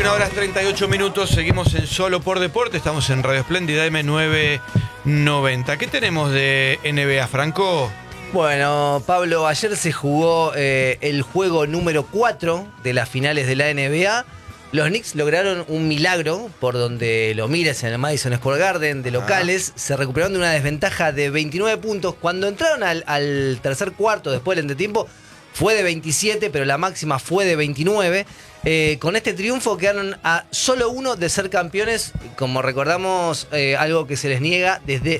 21:38, seguimos en Solo por Deporte, estamos en Radio Espléndida M990. ¿Qué tenemos de NBA, Franco? Bueno, Pablo, ayer se jugó el juego número 4 de las finales de la NBA. Los Knicks lograron un milagro, por donde lo mires, en el Madison Square Garden, de locales. Se recuperaron de una desventaja de 29 puntos. Cuando entraron al tercer cuarto, después del entretiempo, fue de 27, pero la máxima fue de 29. Con este triunfo quedaron a solo uno de ser campeones, como recordamos, algo que se les niega desde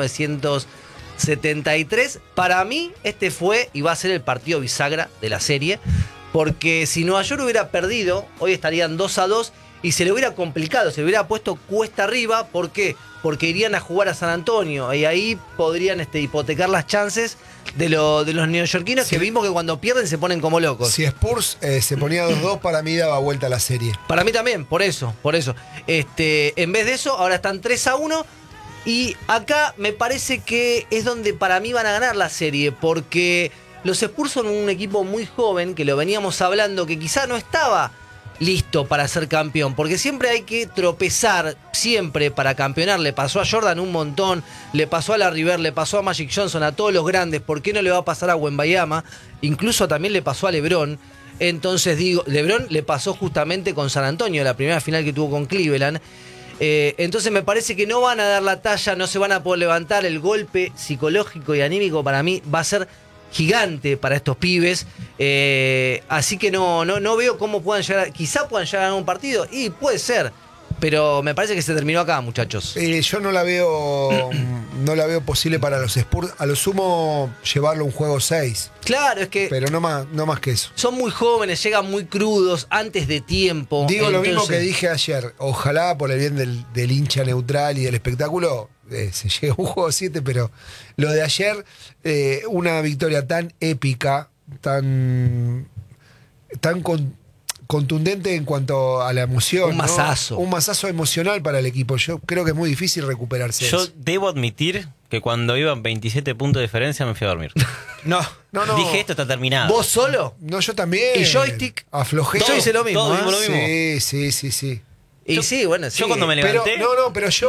1973. Para mí, este fue y va a ser el partido bisagra de la serie, porque si Nueva York hubiera perdido, hoy estarían 2-2 y se le hubiera complicado, se le hubiera puesto cuesta arriba. ¿Por qué? Porque irían a jugar a San Antonio y ahí podrían hipotecar las chances de los neoyorquinos, sí, que vimos que cuando pierden se ponen como locos. Si Spurs se ponía 2-2, para mí daba vuelta a la serie. Para mí también, por eso. En vez de eso, ahora están 3-1. Y acá me parece que es donde para mí van a ganar la serie, porque los Spurs son un equipo muy joven, que lo veníamos hablando, que quizá no estaba listo para ser campeón, porque siempre hay que tropezar, siempre para campeonar. Le pasó a Jordan un montón, le pasó a Larry Bird, le pasó a Magic Johnson, a todos los grandes. ¿Por qué no le va a pasar a Wembanyama? Incluso también le pasó a LeBron. Entonces digo, LeBron le pasó justamente con San Antonio, la primera final que tuvo con Cleveland. Entonces me parece que no van a dar la talla, no se van a poder levantar. El golpe psicológico y anímico para mí va a ser gigante para estos pibes, así que no veo cómo puedan llegar, quizá puedan llegar a ganar un partido, y puede ser, pero me parece que se terminó acá, muchachos. Yo no la veo posible para los Spurs, a lo sumo llevarlo a un juego 6. Claro, es que pero no más que eso. Son muy jóvenes, llegan muy crudos, antes de tiempo. Digo entonces, lo mismo que dije ayer, ojalá por el bien del hincha neutral y del espectáculo se llegue a un juego 7, pero lo de ayer, una victoria tan épica, tan contundente en cuanto a la emoción. Un masazo. ¿No? Un masazo emocional para el equipo. Yo creo que es muy difícil recuperarse. Yo debo admitir que cuando iban 27 puntos de diferencia me fui a dormir. No. Dije, esto está terminado. ¿Vos solo? No, yo también. ¿Y joystick? Aflojé. Yo hice lo mismo. Todos vimos lo mismo. Sí. Y sí, bueno, sí. Yo cuando me levanté... Pero yo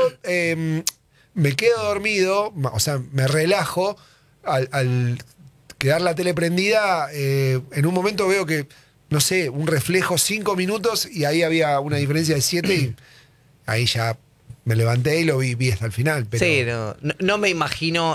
me quedo dormido, o sea, me relajo al quedar la tele prendida. En un momento veo que, no sé, un reflejo 5 minutos y ahí había una diferencia de 7 y ahí ya me levanté y lo vi hasta el final. Pero... Sí, no me imagino,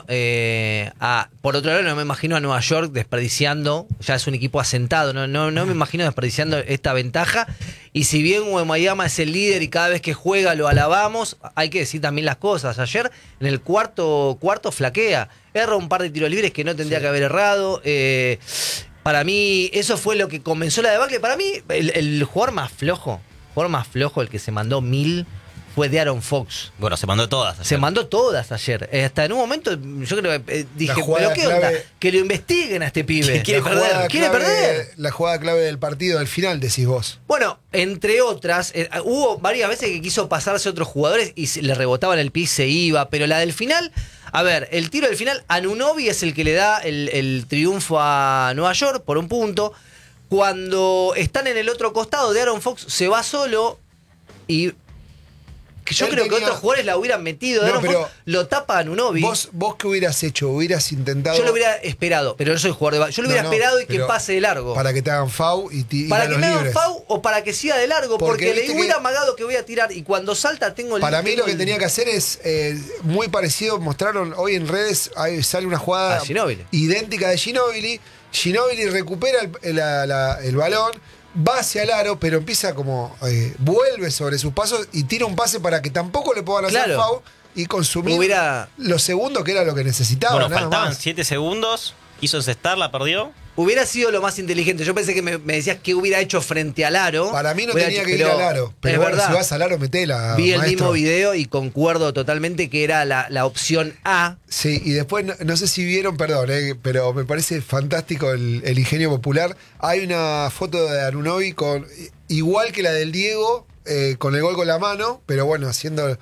por otro lado, no me imagino a Nueva York desperdiciando, ya es un equipo asentado, no me imagino desperdiciando esta ventaja. Y si bien Wembanyama es el líder y cada vez que juega lo alabamos, hay que decir también las cosas. Ayer en el cuarto flaquea, erra un par de tiros libres que no tendría que haber errado. Para mí eso fue lo que comenzó la debacle. Para mí el jugador más flojo, el que se mandó 1000, fue de Aaron Fox. Bueno, se mandó todas ayer. Se mandó todas ayer. Hasta en un momento yo creo que dije, ¿pero qué clave, onda? Que lo investiguen a este pibe. ¿Quiere perder? La jugada clave del partido, del final, decís vos. Bueno, entre otras, hubo varias veces que quiso pasarse a otros jugadores y le rebotaban el pie y se iba, pero la del final, a ver, el tiro del final, Anunoby es el que le da el triunfo a Nueva York por un punto. Cuando están en el otro costado de Aaron Fox, se va solo y... que yo creo que otros jugadores la hubieran metido. Pero lo tapa Anunoby. ¿Vos qué hubieras hecho? ¿Hubieras intentado? Yo lo hubiera esperado, pero no soy jugador de... Yo lo hubiera esperado y que pase de largo. Para que te hagan foul y para que me hagan libres. foul o para que siga de largo, porque le hubiera amagado que voy a tirar y cuando salta tengo el... Para mí lo que tenía que hacer es muy parecido, mostraron hoy en redes, ahí sale una jugada idéntica de Ginóbili. Ginóbili recupera el balón, va hacia el aro, pero empieza como vuelve sobre sus pasos y tira un pase para que tampoco le puedan hacer foul y consumir los segundos, que era lo que necesitaban. Bueno, faltaban 7 segundos, quiso encestar, la perdió. Hubiera sido lo más inteligente. Yo pensé que me decías que hubiera hecho frente al aro. Para mí no tenía que ir al aro. Pero bueno, si vas al aro, metela. Vi el mismo video y concuerdo totalmente que era la opción A. Sí, y después, no sé si vieron, perdón, pero me parece fantástico el ingenio popular. Hay una foto de Anunoby igual que la del Diego, con el gol con la mano, pero bueno, haciendo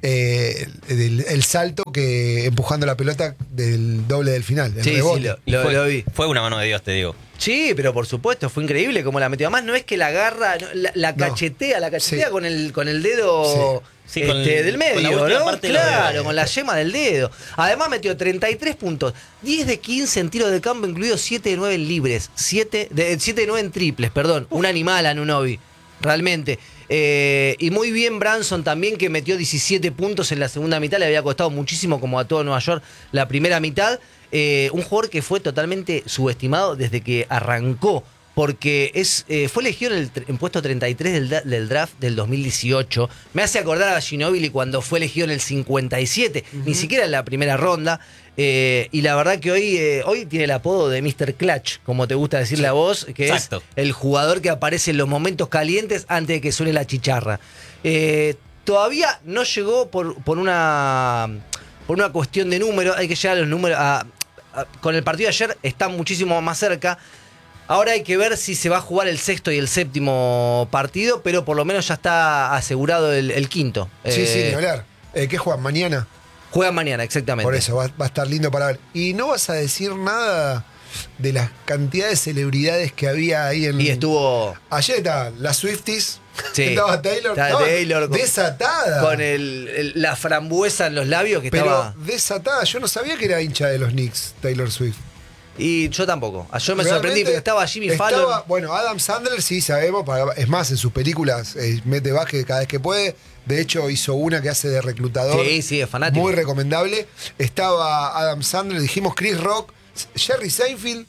el salto, que empujando la pelota del doble del final. Sí, lo vi. Fue una mano de Dios, te digo. Sí, pero por supuesto, fue increíble como la metió. Además, no es que la agarra, la cachetea sí. con el dedo del medio, ¿no? Claro, con la yema del dedo. Además, metió 33 puntos, 10 de 15 en tiro de campo, incluidos 7 de 9 en libres, 7 de 9 en triples, perdón. Un animal Anunoby, realmente. Y muy bien Branson también, que metió 17 puntos en la segunda mitad. Le había costado muchísimo, como a todo Nueva York, la primera mitad. Un jugador que fue totalmente subestimado desde que arrancó, porque fue elegido en puesto 33 del draft del 2018. Me hace acordar a Ginóbili cuando fue elegido en el 57, ni siquiera en la primera ronda. Y la verdad que hoy tiene el apodo de Mr. Clutch, como te gusta decirle a vos, que Exacto. Es el jugador que aparece en los momentos calientes antes de que suene la chicharra. Todavía no llegó por una cuestión de número, hay que llegar a los números. Con el partido de ayer está muchísimo más cerca. Ahora hay que ver si se va a jugar el sexto y el séptimo partido, pero por lo menos ya está asegurado el quinto. Sí, ni hablar. ¿Qué juegan? ¿Mañana? Juegan mañana, exactamente. Por eso, va a estar lindo para ver. ¿Y no vas a decir nada de las cantidades de celebridades que había ahí en... Y estuvo... Ayer estaban las Swifties. Sí. Estaba Taylor. Taylor desatada. Con la frambuesa en los labios que estaba... Pero desatada. Yo no sabía que era hincha de los Knicks, Taylor Swift. Y yo tampoco. Yo me sorprendí porque estaba Jimmy Fallon. Bueno, Adam Sandler sí sabemos. Es más, en sus películas mete básquet cada vez que puede. De hecho, hizo una que hace de reclutador. Sí, es fanático. Muy recomendable. Estaba Adam Sandler, dijimos Chris Rock, Jerry Seinfeld.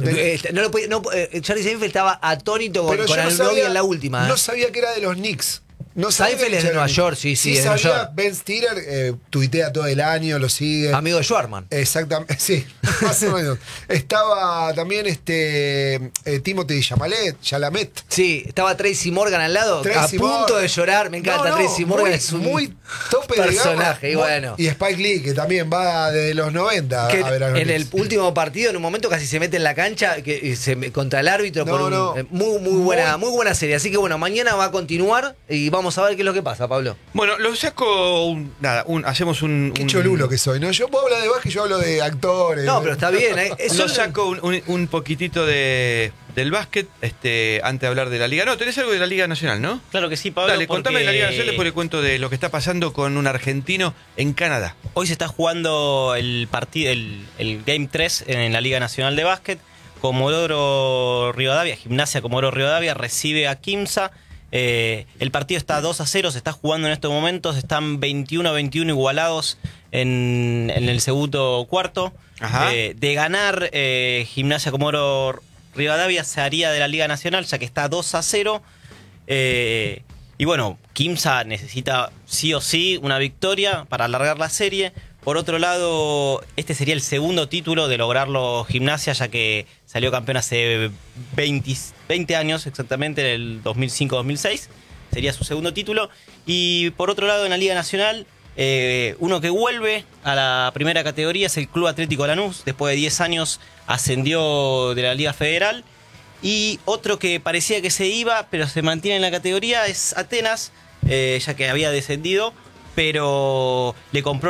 Jerry Seinfeld estaba atónito con Anunoby en la última. No sabía que era de los Knicks. No Seinfeld es de Nueva York, sí, es de Nueva York. Ben Stiller tuitea todo el año, lo sigue. Amigo de Schwarman. Exactamente, sí, más o menos. Estaba también Timothy Chalamet. Sí, estaba Tracy Morgan al lado, a punto de llorar. Me encanta, Tracy Morgan es un muy tope personaje. De gama, y bueno. Y Spike Lee, que también va desde los 90 a ver a los en el último partido, en un momento casi se mete en la cancha contra el árbitro. Muy buena serie. Así que bueno, mañana va a continuar y vamos a ver qué es lo que pasa, Pablo. Bueno, lo saco hacemos un... Qué cholulo que soy, ¿no? Yo puedo hablar de básquet, yo hablo de actores. No, pero está bien. Lo saco un poquitito del básquet antes de hablar de la Liga. No, tenés algo de la Liga Nacional, ¿no? Claro que sí, Pablo. Dale, contame de la Liga Nacional, después le cuento de lo que está pasando con un argentino en Canadá. Hoy se está jugando el Game 3 en la Liga Nacional de Básquet. Comodoro Rivadavia, Gimnasia Comodoro Rivadavia recibe a Quimsa. El partido está 2-0, se está jugando en estos momentos, están 21-21 igualados en el segundo cuarto. De ganar Gimnasia Comodoro Rivadavia se haría de la Liga Nacional, ya que está 2-0. Y bueno, Quimsa necesita sí o sí una victoria para alargar la serie. Por otro lado, este sería el segundo título de lograrlo Gimnasia, ya que salió campeón hace 20 años exactamente, en el 2005-2006. Sería su segundo título. Y por otro lado, en la Liga Nacional, uno que vuelve a la primera categoría es el Club Atlético Lanús. Después de 10 años ascendió de la Liga Federal. Y otro que parecía que se iba, pero se mantiene en la categoría, es Atenas, ya que había descendido. Pero compró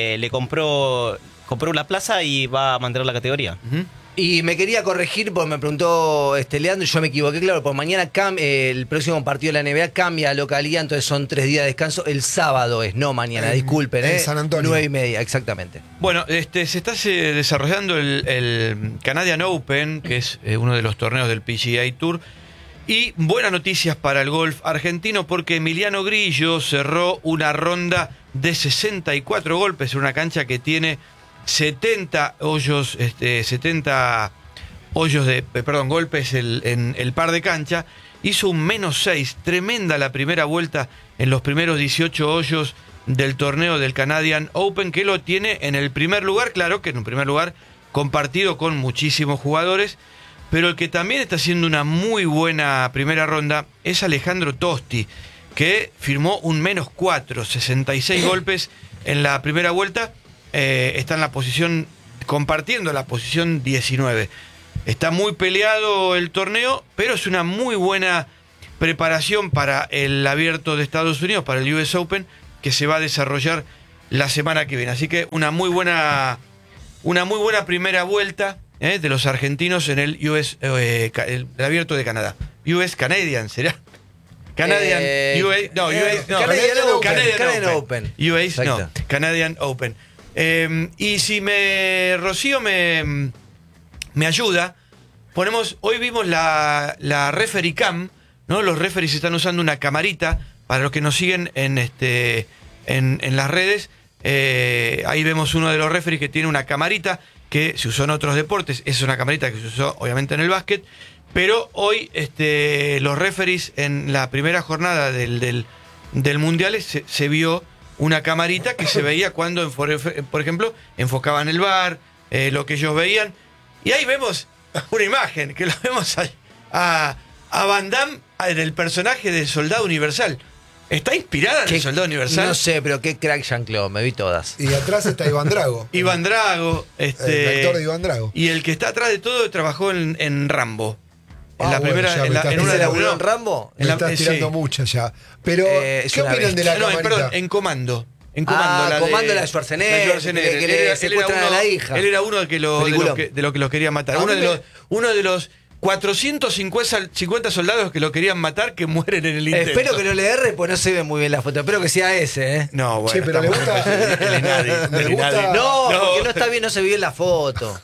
una plaza y va a mantener la categoría. Y me quería corregir porque me preguntó Leandro y yo me equivoqué, claro, porque mañana el próximo partido de la NBA cambia localidad, entonces son 3 días de descanso. El sábado es, no mañana, disculpen. En San Antonio. 9:30, exactamente. Bueno, se está desarrollando el Canadian Open, que es uno de los torneos del PGA Tour. Y buenas noticias para el golf argentino porque Emiliano Grillo cerró una ronda de 64 golpes en una cancha que tiene 70 hoyos, golpes en el par de cancha. Hizo un -6, tremenda la primera vuelta en los primeros 18 hoyos del torneo del Canadian Open, que lo tiene en el primer lugar, claro que en un primer lugar compartido con muchísimos jugadores. Pero el que también está haciendo una muy buena primera ronda es Alejandro Tosti, que firmó un -4, 66 golpes en la primera vuelta. Está en la posición, compartiendo la posición 19. Está muy peleado el torneo, pero es una muy buena preparación para el Abierto de Estados Unidos, para el US Open, que se va a desarrollar la semana que viene. Así que una muy buena primera vuelta de los argentinos en el el Abierto de Canadá. US Canadian, ¿será? Canadian Open. US, no, Canadian Open. Y si Rocío me ayuda, hoy vimos la referee cam, ¿no? Los referees están usando una camarita, para los que nos siguen en las redes, ahí vemos uno de los referees que tiene una camarita que se usó en otros deportes, es una camarita que se usó obviamente en el básquet, pero hoy los referees en la primera jornada del Mundial se vio una camarita que se veía cuando, por ejemplo, enfocaban el VAR, lo que ellos veían, y ahí vemos una imagen, que lo vemos a Van Damme en el personaje de Soldado Universal. ¿Está inspirada en el Soldado Universal? No sé, pero qué crack Jean-Claude, me vi todas. Y atrás está Iván Drago. Iván Drago. El actor de Iván Drago. Y el que está atrás de todo trabajó en Rambo. En la primera, en una de las Rambo. Me estás tirando muchas ya. Pero, ¿qué opinan de la camarita? Perdón, en Comando. Comando la de Schwarzenegger. Que le secuestran a la hija. Él era uno de los que lo quería matar. Uno de los 450 soldados que lo querían matar, que mueren en el intento. Espero que no le erre, pues no se ve muy bien la foto. Espero que sea ese, ¿eh? No, bueno. Che, pero le gusta. No, porque no está bien, no se ve bien la foto.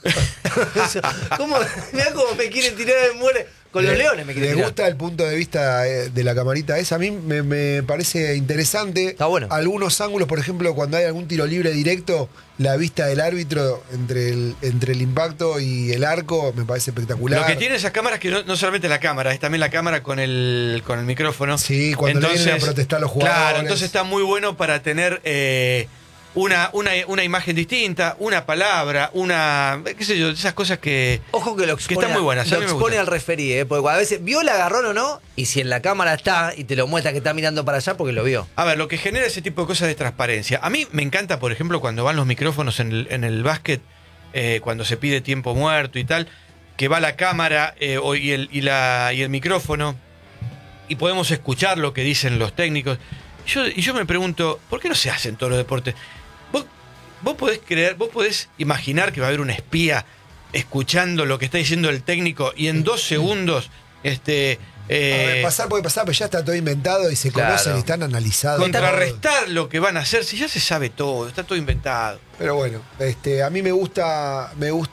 Mirá cómo me quieren tirar de muere. Con los leones me quieren tirar. ¿Le gusta el punto de vista de la camarita esa? A mí me parece interesante. Está bueno. Algunos ángulos, por ejemplo, cuando hay algún tiro libre directo, la vista del árbitro entre el impacto y el arco me parece espectacular. Lo que tiene esas cámaras, que no solamente la cámara, es también la cámara con el micrófono. Sí, cuando le vienen a protestar a los jugadores. Claro, entonces está muy bueno para tener una imagen distinta, una palabra, qué sé yo, esas cosas que... Ojo que están muy buenas. Lo expone al referee, porque a veces vio el agarrón o no, y si en la cámara está y te lo muestra que está mirando para allá, porque lo vio. A ver, lo que genera ese tipo de cosas de transparencia. A mí me encanta, por ejemplo, cuando van los micrófonos en el básquet, cuando se pide tiempo muerto y tal, que va la cámara y el micrófono, y podemos escuchar lo que dicen los técnicos. Y yo me pregunto, ¿por qué no se hace en todos los deportes? Vos podés imaginar que va a haber un espía escuchando lo que está diciendo el técnico y en 2 segundos pasar puede pasar, pero ya está todo inventado y se conocen y están analizados. Contrarrestar lo que van a hacer, si ya se sabe todo, está todo inventado. Pero bueno, a mí me gusta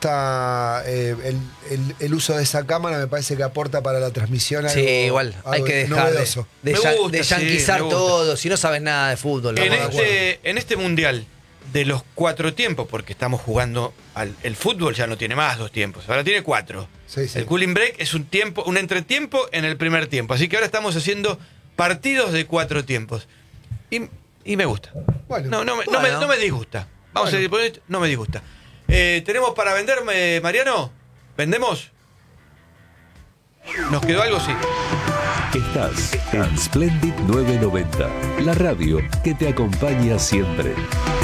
el uso de esa cámara, me parece que aporta para la transmisión algo, igual, hay que dejar de yanquizar todo, si no sabes nada de fútbol. En este mundial de los 4 tiempos, porque estamos jugando el fútbol ya no tiene más 2 tiempos, ahora tiene 4. Sí. El cooling break es un entretiempo en el primer tiempo, así que ahora estamos haciendo partidos de 4 tiempos. Y me gusta. Bueno, no me disgusta. Vamos a decir, no me disgusta. ¿Tenemos para venderme, Mariano? ¿Vendemos? ¿Nos quedó algo? Sí. Estás en Splendid 990, la radio que te acompaña siempre.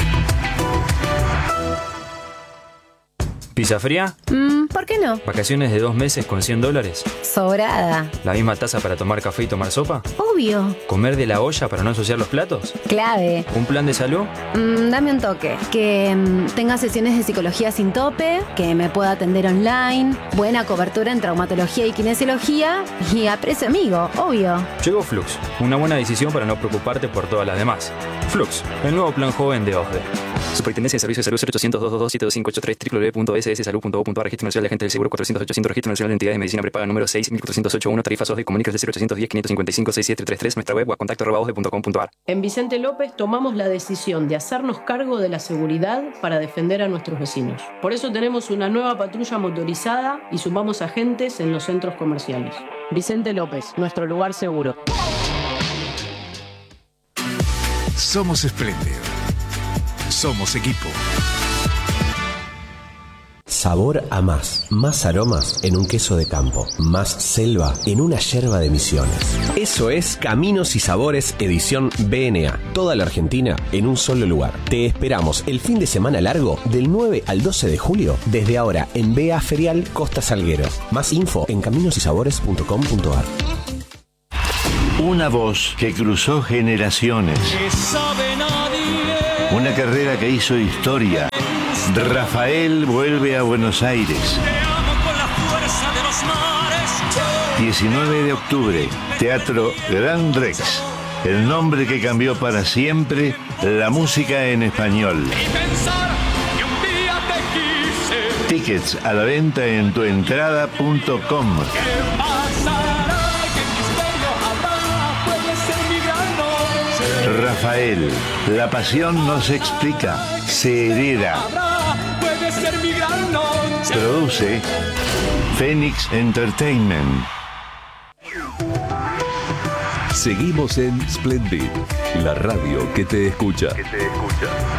¿Pizza fría? ¿Por qué no? ¿Vacaciones de 2 meses con $100? Sobrada. ¿La misma taza para tomar café y tomar sopa? Obvio. ¿Comer de la olla para no ensuciar los platos? Clave. ¿Un plan de salud? Dame un toque. Que tenga sesiones de psicología sin tope, que me pueda atender online, buena cobertura en traumatología y kinesiología y a precio amigo, obvio. Llegó Flux, una buena decisión para no preocuparte por todas las demás. Flux, el nuevo plan joven de OSDE. Superintendencia de Servicios de Salud 0800-222-7583 www.sssalud.gov.ar. Registro Nacional de Agentes del Seguro 400-800. Registro Nacional de Entidades de Medicina Prepaga número 6.408.1. Tarifas OSDE. Comunícate al 0810-555-6733. Nuestra web o a contacto@osde.com.ar. En Vicente López tomamos la decisión de hacernos cargo de la seguridad para defender a nuestros vecinos. Por eso tenemos una nueva patrulla motorizada y sumamos agentes en los centros comerciales. Vicente López, nuestro lugar seguro. Somos espléndidos. Somos equipo. Sabor a más. Más aromas en un queso de campo. Más selva en una yerba de Misiones. Eso es Caminos y Sabores edición BNA. Toda la Argentina en un solo lugar. Te esperamos el fin de semana largo del 9 al 12 de julio desde ahora en BA Ferial Costa Salguero. Más info en caminosysabores.com.ar. Una voz que cruzó generaciones. Una carrera que hizo historia. Rafael vuelve a Buenos Aires. 19 de octubre, Teatro Gran Rex. El nombre que cambió para siempre la música en español. Tickets a la venta en tuentrada.com. Rafael, la pasión no se explica, se hereda. Produce Phoenix Entertainment. Seguimos en Splendid, la radio que te escucha.